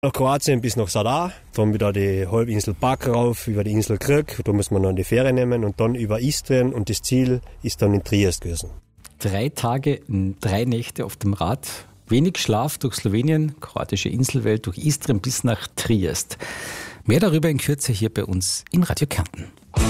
Nach Kroatien bis nach Zadar, dann wieder die Halbinsel Pag rauf, über die Insel Krk, da muss man dann die Fähre nehmen und dann über Istrien und das Ziel ist dann in Triest gewesen. 3 Tage, 3 Nächte auf dem Rad, wenig Schlaf durch Slowenien, kroatische Inselwelt, durch Istrien bis nach Triest. Mehr darüber in Kürze hier bei uns in Radio Kärnten.